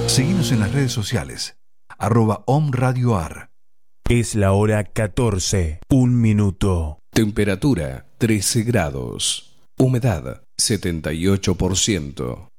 Seguinos en las redes sociales, @omradioar. Es la hora 14, 1 minuto. Temperatura 13 grados. Humedad 78%.